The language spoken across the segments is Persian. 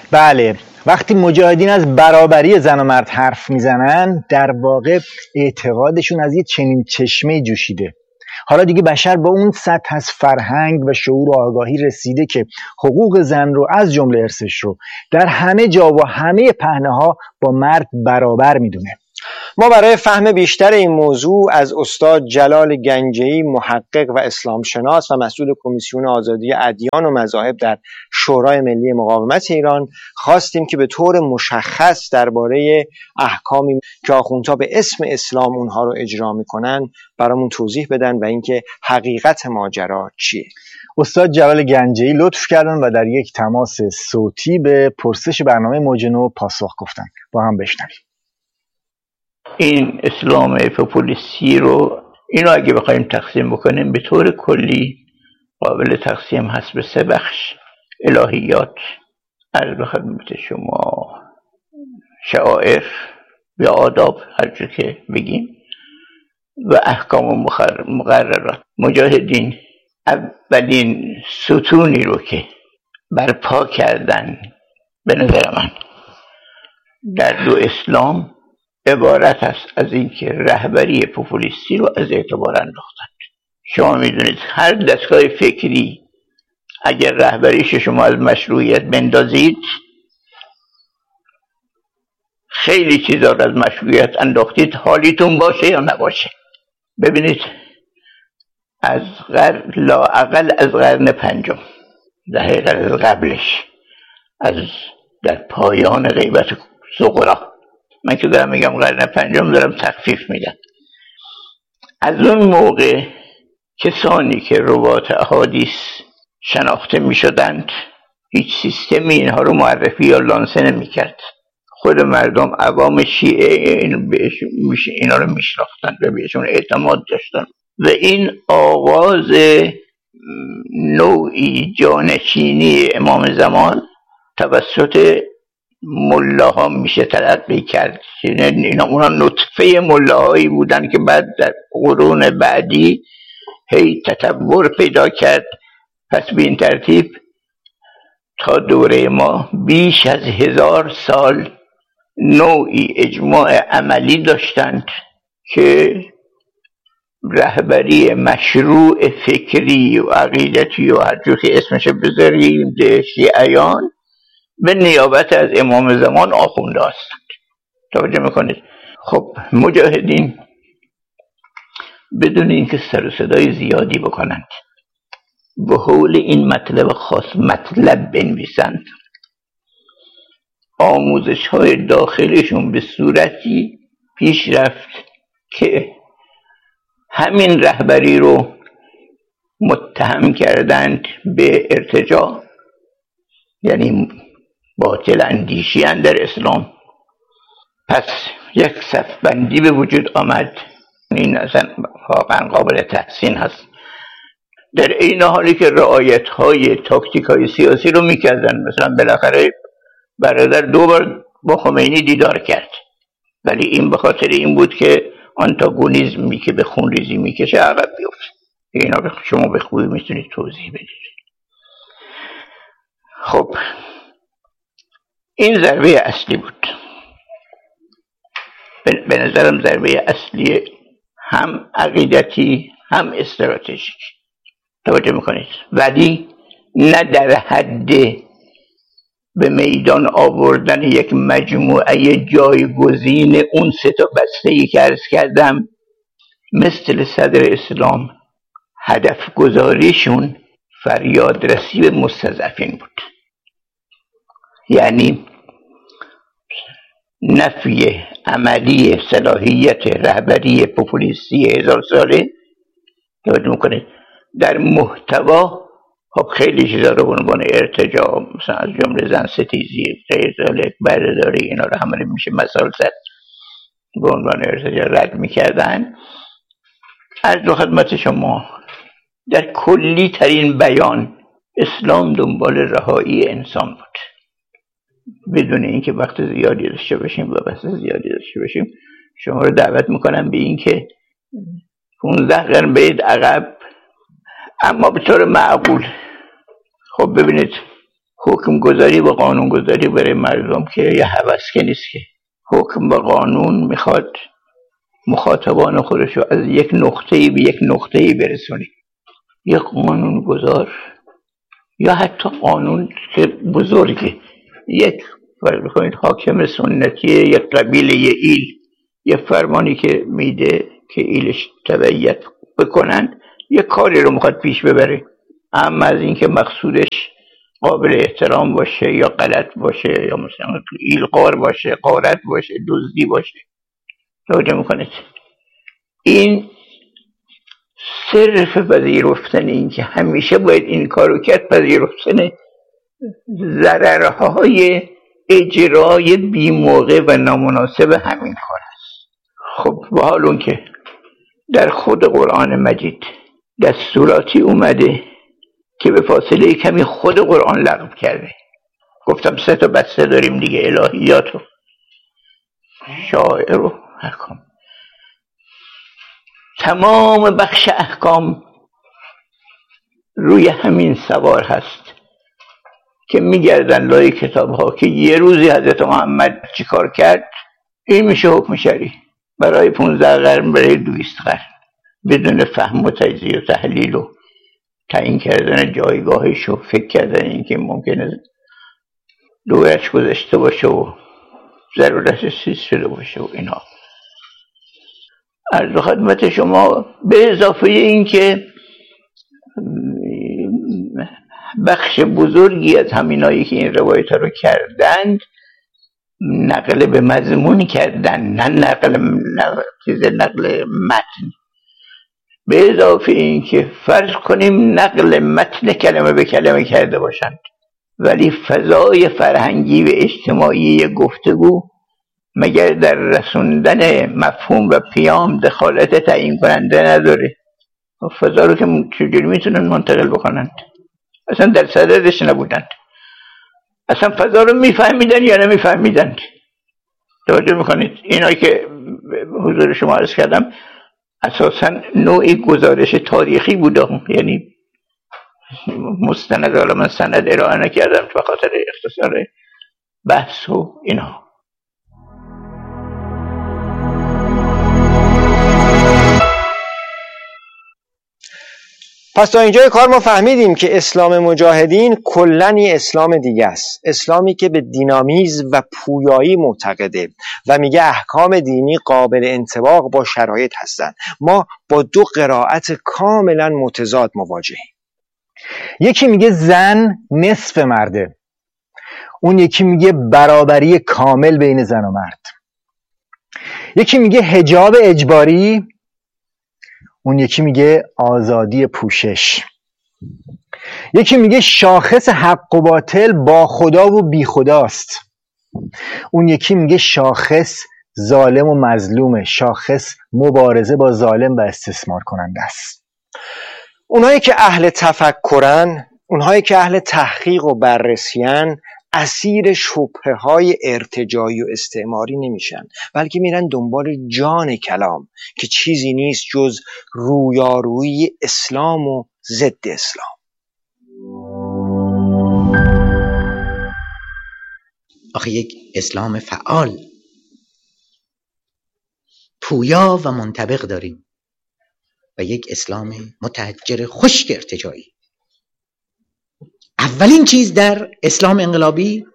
بله، وقتی مجاهدین از برابری زن و مرد حرف میزنن در واقع اعتقادشون از یه چنین چشمه جوشیده. حالا دیگه بشر با اون سطح از فرهنگ و شعور و آگاهی رسیده که حقوق زن رو از جمله ارثش رو در همه جا و همه پهنه‌ها با مرد برابر میدونه. ما برای فهم بیشتر این موضوع از استاد جلال گنجه‌ای، محقق و اسلام شناس و مسئول کمیسیون آزادی ادیان و مذاهب در شورای ملی مقاومت ایران خواستیم که به طور مشخص درباره احکامی که آخوندها به اسم اسلام اونها رو اجرا میکنن برامون توضیح بدن و اینکه حقیقت ماجرا چیه. استاد جلال گنجه‌ای لطف کردن و در یک تماس صوتی به پرسش برنامه موج نو پاسخ گفتن. با هم بشنویم. این اسلام پوپولیستی رو اینو اگه بخوایم تقسیم بکنیم به طور کلی قابل تقسیم هست به 3 بخش: الهیات، عرض به خدمت شما شعائر یا آداب، هر جور که بگیم، و احکام و مقررات. مجاهدین اولین ستونی رو که برپا کردن به نظر من در دو اسلام عبارت است از اینکه رهبری پوپولیستی رو از اعتبار انداختند. شما میدونید هر دستگاه فکری اگر رهبریش شما از مشروعیت بندازید، خیلی چیزا رو از مشروعیت انداختید، حالیتون باشه یا نباشه. ببینید از لااقل از قرن 5 در حقیقت از قبلش، از در پایان غیبت صغرا، من که دارم میگم قرن 5 دارم تخفیف میدم، از اون موقع کسانی که روات احادیث شناخته میشدند هیچ سیستمی اینها رو معرفی یا لانسه نمیکرد. خود مردم عوام شیعه اینا رو میشناختند و بهشون اعتماد داشتن و این آغاز نوعی جانشینی امام زمان توسط ملاها میشه تلقی کرد. اونا نطفه ملاهایی بودن که بعد در قرون بعدی هی تطور پیدا کرد. پس به این ترتیب تا دوره ما بیش از 1000 سال نوعی اجماع عملی داشتند که رهبری مشروع فکری و عقیدتی و هر جور که اسمش بذاریم شیعیان به نیابت از امام زمان آخونده هستند. توجه میکنید؟ خب مجاهدین بدون اینکه سر و صدای زیادی بکنند به حول این مطلب خاص مطلب بنویسند، آموزش های داخلشون به صورتی پیش رفت که همین رهبری رو متهم کردند به ارتجاع، یعنی باطل اندیشی در اسلام. پس یک صفبندی به وجود آمد. این اصلا واقعا قابل تحسین هست. در این حالی که رعایت های تاکتیک های سیاسی رو میکردن، مثلا بالاخره برادر 2 بار با خمینی دیدار کرد، ولی این به خاطر این بود که آنتاگونیزمی که به خونریزی میکشه عقب بیفته. اینا شما به خوبی میتونید توضیح بدید. خب این ضربه اصلی بود. به نظرم ضربه اصلی هم عقیدتی هم استراتژیک. توجه میکنید؟ ولی نه در حد به میدان آوردن یک مجموعه جایگزین اون 3 بسته‌ای که عرض کردم. مثل صدر اسلام هدف گذاریشون فریادرسی به مستضعفین بود، یعنی نفی عملی صلاحیت رهبری پوپولیستی 1000 ساله. توجه میکنید؟ در محتوا خب خیلی چیزا رو به عنوان ارتجاع، مثلا از جمله زن ستیزی، غیر بردهداری، اینا رو همه میشه مثال زد، به عنوان ارتجاع رد میکردن. از دو خدمت شما در کلی ترین بیان اسلام دنبال رهایی انسان بود، بدون اینکه وقت زیادی داشته باشیم و بحث زیادی داشته باشیم. شما رو دعوت میکنم به این که 15 قرن برید عقب، اما به طور معقول. خب ببینید، حکم گذاری و قانون گذاری برای مردم که یه هوس که نیست، که حکم و قانون میخواد مخاطبان خودشو از یک نقطه‌ای به یک نقطه‌ای برسونه. یک قانون گذار یا حتی قانون که بزرگه، یک فرض کنید حاکم سنتی یک قبیله یه ایل یه فرمانی که میده که ایلش تبعیت بکنن، یه کاری رو میخواد پیش ببره، اما از اینکه مقصودش قابل احترام باشه یا غلط باشه یا مثلا ایلقار باشه، غارت باشه، دزدی باشه، توجه میکنید. این صرف پذیرفتن این که همیشه باید این کارو کرد، پذیرفتن ضررهای اجرای بی موقع و نامناسب همین کار است. خب به حال اون که در خود قرآن مجید دستوراتی اومده که به فاصله کمی خود قرآن لغو کرده. گفتم 3 تا بسته داریم دیگه، الهیات و شائر و احکام. تمام بخش احکام روی همین سوار هست که میگردن لای کتاب ها که یه روزی حضرت محمد چیکار کرد، این میشه حکم شرعی برای 15 قرن، برای 200 قرن، بدون فهم و تجزیه و تحلیل و تعیین کردن جایگاهش و فکر کردن این که ممکنه دورش گذشته باشه و ضرورت سیز شده باشه و اینا. عرض خدمت شما به اضافه این که بخش بزرگی از همینایی که این روایت رو کردند نقل به مضمون کردن، نه نقل متن. به اضافه این که فرض کنیم نقل متن کلمه به کلمه کرده باشند، ولی فضای فرهنگی و اجتماعی گفتگو مگر در رسوندن مفهوم و پیام دخالت تعیین کننده نداره؟ فضا رو که چجوری میتونن منتقل بکنند؟ اصلا در صددش نبودند، اصلا فضا رو میفهمیدن یا نمیفهمیدند؟ توجه میکنید؟ اینایی که حضور شما عرض کردم اساسا نوعی گزارش تاریخی بوده، یعنی مستند، حالا من سند ارائه نکردم به خاطر اختصار بحث و اینها. پس تا اینجای کار ما فهمیدیم که اسلام مجاهدین کلاً اسلام دیگه است، اسلامی که به دینامیزم و پویایی معتقده و میگه احکام دینی قابل انطباق با شرایط هستند. ما با 2 قرائت کاملا متضاد مواجهیم. یکی میگه زن نصف مرده، اون یکی میگه برابری کامل بین زن و مرد. یکی میگه حجاب اجباری، اون یکی میگه آزادی پوشش. یکی میگه شاخص حق و باطل با خدا و بی خداست، اون یکی میگه شاخص ظالم و مظلومه، شاخص مبارزه با ظالم و استثمار کننده است. اونهایی که اهل تفکرن، اونهایی که اهل تحقیق و بررسیان، اسیر شبهه‌های ارتجاعی و استعماری نمیشن، بلکه میرن دنبال جان کلام که چیزی نیست جز رویارویی اسلام و ضد اسلام. آخه یک اسلام فعال، پویا و منطبق داریم و یک اسلام متحجر خشک ارتجاعی. اولین چیز در اسلام انقلابی،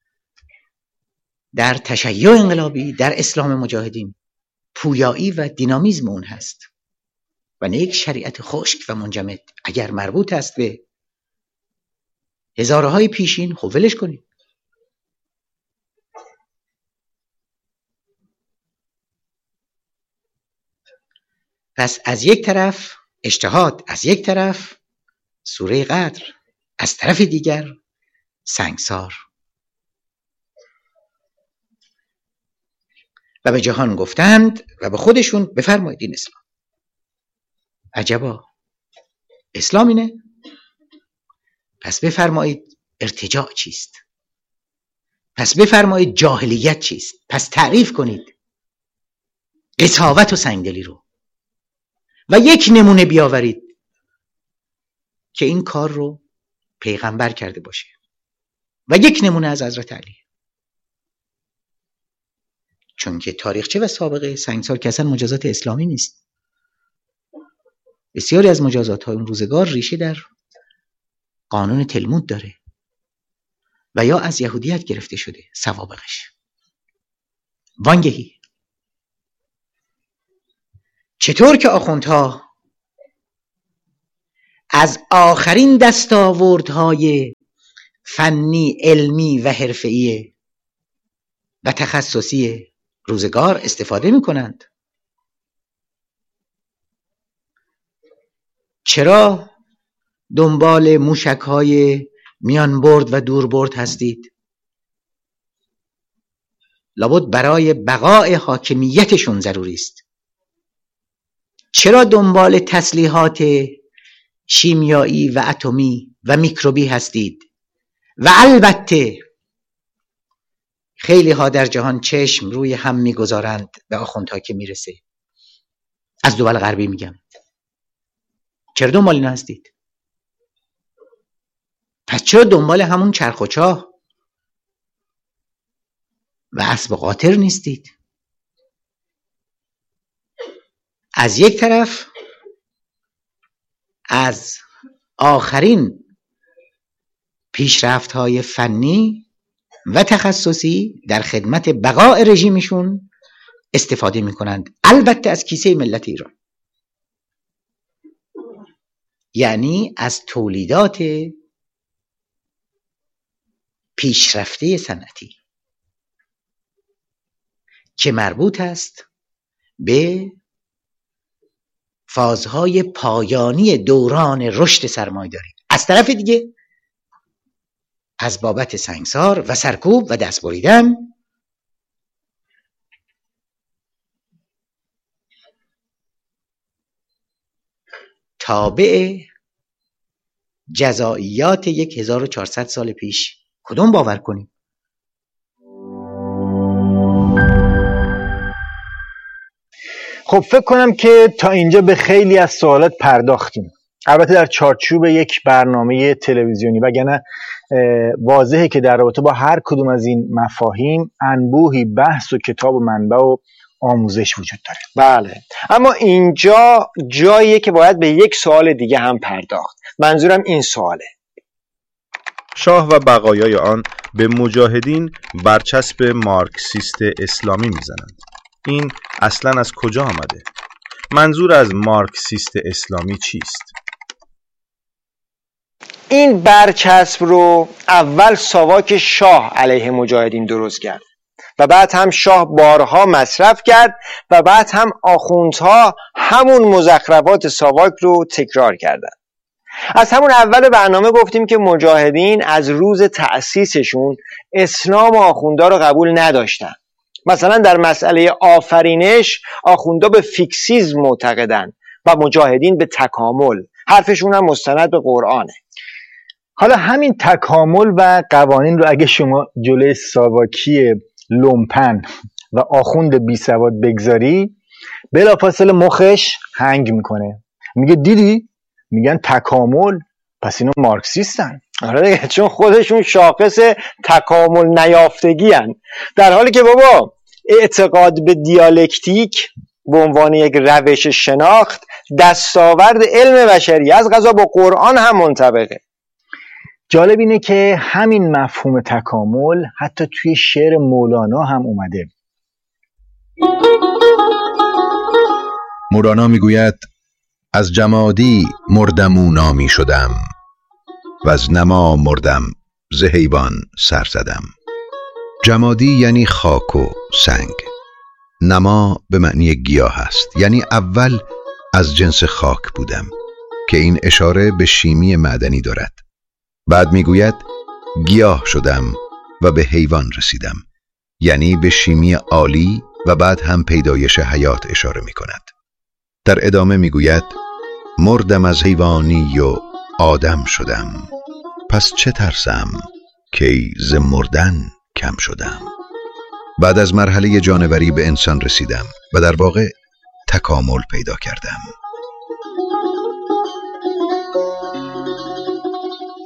در تشیع انقلابی، در اسلام مجاهدین پویایی و دینامیزم اون هست و نه یک شریعت خشک و منجمد. اگر مربوط است به هزارهای پیشین خب ولش کنید. پس از یک طرف اجتهاد، از یک طرف سوره قدر، از طرف دیگر سنگسار. و به جهان گفتند و به خودشون بفرمایید این اسلام. عجبا، اسلام اینه؟ پس بفرمایید ارتجاع چیست؟ پس بفرمایید جاهلیت چیست؟ پس تعریف کنید قساوت و سنگدلی رو و یک نمونه بیاورید که این کار رو پیغمبر کرده باشه. و یک نمونه از حضرت علی. چون که تاریخچه و سابقه سنگسار که اصلا مجازات اسلامی نیست. بسیاری از مجازات های اون روزگار ریشه در قانون تلمود داره و یا از یهودیت گرفته شده سوابقش. وانگهی چطور که آخوندها از آخرین دستاوردهای فنی، علمی و حرفه‌ای و تخصصی روزگار استفاده می‌کنند. چرا دنبال موشک‌های میان برد و دور برد هستید؟ لابد برای بقای حاکمیتشون ضروری است. چرا دنبال تسلیحات شیمیایی و اتمی و میکروبی هستید؟ و البته خیلی ها در جهان چشم روی هم میگذارند به آخوندها که میرسه. از دول غربی میگم. چرا دنبال اینا هستید؟ پس چرا دنبال همون چرخ و چاه و اسب قاطر نیستید؟ از یک طرف از آخرین پیشرفت‌های فنی و تخصصی در خدمت بقای رژیمشون استفاده می‌کنند، البته از کیسه ملت ایران، یعنی از تولیدات پیشرفته صنعتی که مربوط است به فازهای پایانی دوران رشد سرمایه‌داری. از طرف دیگه از بابت سنگسار و سرکوب و دست بریدن تابع جزائیات 1400 سال پیش کدوم باور کنیم؟ خب فکر کنم که تا اینجا به خیلی از سوالات پرداختیم، البته در چارچوب یک برنامه تلویزیونی، وگرنه واضحه که در رابطه با هر کدوم از این مفاهیم انبوهی بحث و کتاب و منبع و آموزش وجود داره. بله، اما اینجا جاییه که باید به یک سوال دیگه هم پرداخت. منظورم این سواله: شاه و بقایای آن به مجاهدین برچسب مارکسیست اسلامی میزنند. این اصلا از کجا آمده؟ منظور از مارکسیست اسلامی چیست؟ این برچسب رو اول ساواک شاه علیه مجاهدین درست کرد و بعد هم شاه بارها مصرف کرد و بعد هم آخوندها همون مزخرفات ساواک رو تکرار کردند. از همون اول برنامه گفتیم که مجاهدین از روز تأسیسشون اسلام و آخوندها رو قبول نداشتن. مثلا در مسئله آفرینش آخوندها به فیکسیزم معتقدن و مجاهدین به تکامل. حرفشون هم مستند به قرآنه. حالا همین تکامل و قوانین رو اگه شما جلوی ساواکی لومپن و آخوند بی سواد بگذاری، بلافاصله مخش هنگ میکنه، میگه دیدی؟ میگن تکامل، پس اینا مارکسیستن. آره دیگه، چون خودشون شاخص تکامل نیافتگی هن. در حالی که بابا اعتقاد به دیالکتیک به عنوان یک روش شناخت دستاورد علم بشری از قضا با قرآن هم منطبقه. جالب اینه که همین مفهوم تکامل حتی توی شعر مولانا هم اومده. مولانا میگوید: از جمادی مردمو نامی شدم و از نما مردم ز حیوان سر زدم. جمادی یعنی خاک و سنگ. نما به معنی گیاه است، یعنی اول از جنس خاک بودم، که این اشاره به شیمی معدنی دارد. بعد میگوید گیاه شدم و به حیوان رسیدم، یعنی به شیمی عالی و بعد هم پیدایش حیات اشاره میکند. در ادامه میگوید مردم از حیوانی و آدم شدم، پس چه ترسم که ز مردن کم شدم. بعد از مرحله جانوری به انسان رسیدم و در واقع تکامل پیدا کردم.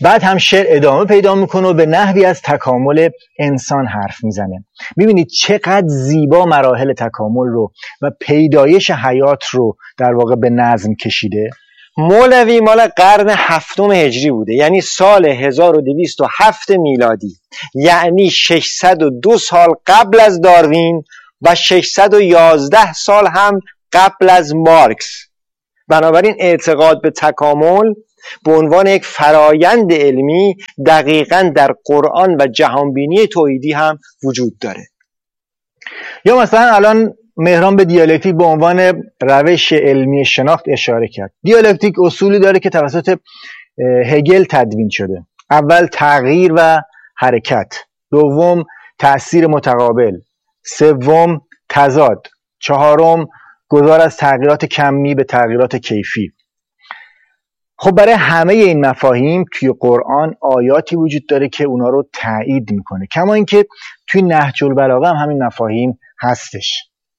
بعد هم شعر ادامه پیدا میکنه و به نحوی از تکامل انسان حرف میزنه. میبینید چقدر زیبا مراحل تکامل رو و پیدایش حیات رو در واقع به نظم کشیده. مولوی مال قرن 7 هجری بوده، یعنی سال 1207 میلادی، یعنی 602 سال قبل از داروین و 611 سال هم قبل از مارکس. بنابراین اعتقاد به تکامل به عنوان یک فرایند علمی دقیقاً در قرآن و جهانبینی توحیدی هم وجود داره. یا مثلا الان مهران به دیالکتیک به عنوان روش علمی شناخت اشاره کرد. دیالکتیک اصولی داره که توسط هگل تدوین شده. اول تغییر و حرکت، دوم تأثیر متقابل، سوم تضاد، چهارم گذار از تغییرات کمی به تغییرات کیفی. خب برای همه این مفاهیم توی قرآن آیاتی وجود داره که اونا رو تایید میکنه، کما اینکه توی نهج البلاغه هم همین مفاهیم هستش.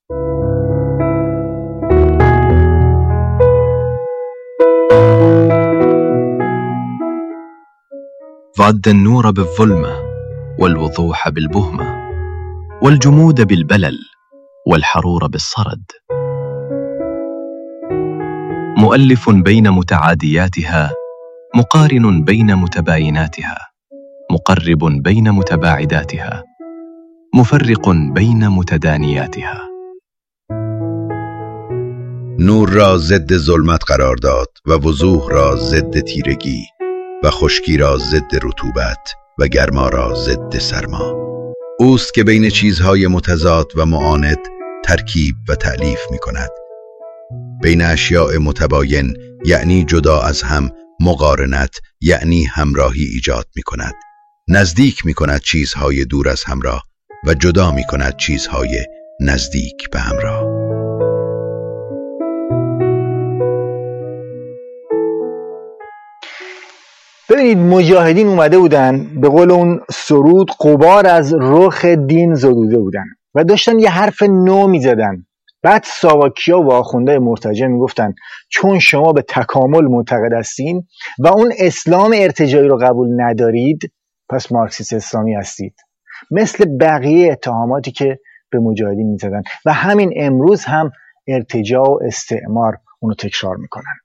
وعد النور بالظلمة والوضوح بالبهمة والجمود بالبلل والحرور بالصرد، مؤلف بين متعادياتها، مقارن بين متبايناتها، مقرب بين متباعداتها، مفرق بين متدانياتها. نور را ضد ظلمت قرار داد و وضوح را ضد تیرگی و خشکی را ضد رطوبت و گرما را ضد سرما. اوست که بین چیزهای متضاد و معاند ترکیب و تألیف می کند. بین اشیاء متباین یعنی جدا از هم مقارنت یعنی همراهی ایجاد می کند. نزدیک می کند چیزهای دور از همراه و جدا می کند چیزهای نزدیک به همراه. ببینید مجاهدین اومده بودن، به قول اون سرود غبار از رخ دین زدوده بودن و داشتن یه حرف نو میزدن. بعد ساواکیا و آخونده مرتجع میگفتن چون شما به تکامل معتقد هستین و اون اسلام ارتجاعی رو قبول ندارید، پس مارکسیست اسلامی هستید. مثل بقیه اتهاماتی که به مجاهدین میزدن و همین امروز هم ارتجاع و استعمار اونو تکرار میکنن.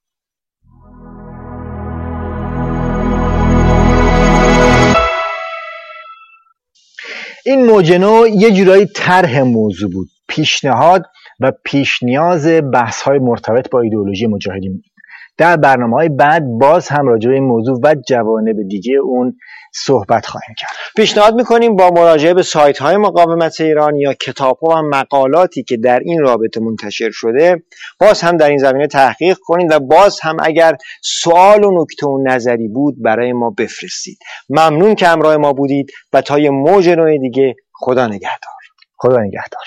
این موج نو یه جورایی طرح موضوع بود، پیشنهاد و پیش نیاز بحث‌های مرتبط با ایدئولوژی مجاهدین بود. در برنامه‌های بعد باز هم راجع به این موضوع و جوانب دیگه اون صحبت خواهیم کرد. پیشنهاد می‌کنیم با مراجعه به سایت‌های مقاومت ایران یا کتاب‌ها و مقالاتی که در این رابطه منتشر شده باز هم در این زمینه تحقیق کنید و باز هم اگر سوال و نکته و نظری بود برای ما بفرستید. ممنون که همراه ما بودید و تا یه موج نو دیگه خدا نگهدار. خدا نگهدار.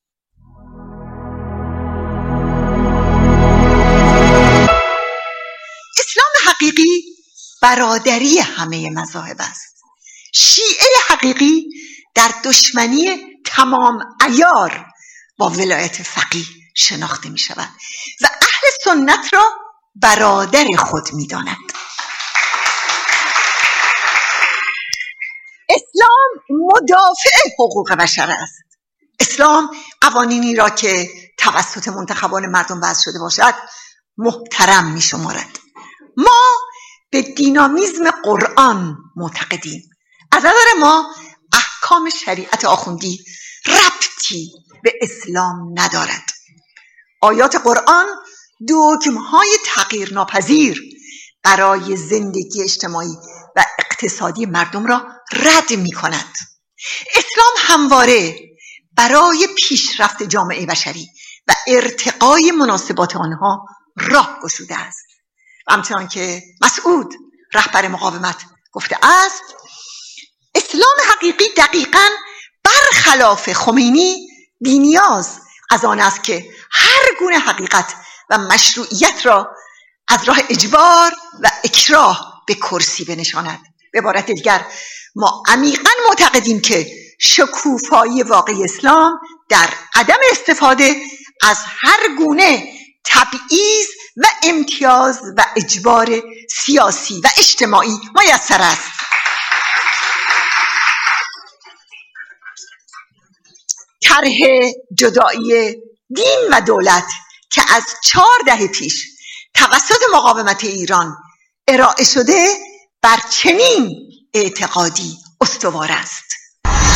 اسلام حقیقی برادری همه مذاهب است. شیعه حقیقی در دشمنی تمام عیار با ولایت فقیه شناخته می شود و اهل سنت را برادر خود می داند. اسلام مدافع حقوق بشر است. اسلام قوانینی را که توسط منتخبان مردم وضع شده باشد محترم می شمارد. ما به دینامیزم قرآن معتقدیم. از نظر ما احکام شریعت آخوندی ربطی به اسلام ندارد. آیات قرآن دگم‌های تغییر ناپذیر برای زندگی اجتماعی و اقتصادی مردم را رد می کند. اسلام همواره برای پیشرفت جامعه بشری و ارتقای مناسبات آنها راه گشوده است. و همچنان که مسعود رهبر مقاومت گفته است، اسلام حقیقی دقیقاً برخلاف خمینی بی‌نیاز از آن است که هر گونه حقیقت و مشروعیت را از راه اجبار و اکراه به کرسی بنشاند. به عبارت دیگر ما عمیقاً معتقدیم که شکوفایی واقعی اسلام در عدم استفاده از هر گونه تبعیض و امتیاز و اجبار سیاسی و اجتماعی میسر است. طرح جدایی دین و دولت که از 4 دهه پیش توسط مقاومت ایران ارائه شده بر چنین اعتقادی استوار است.